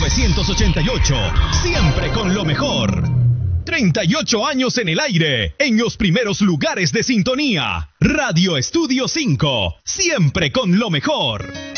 1988, siempre con lo mejor. 38 años en el aire, en los primeros lugares de sintonía. Radio Estudio 5, siempre con lo mejor.